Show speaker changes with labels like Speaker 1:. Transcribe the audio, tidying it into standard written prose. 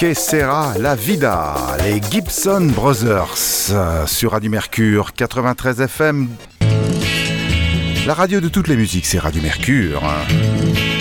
Speaker 1: Que sera la vida, les Gibson Brothers sur Radio Mercure 93 FM. La radio de toutes les musiques, c'est Radio Mercure.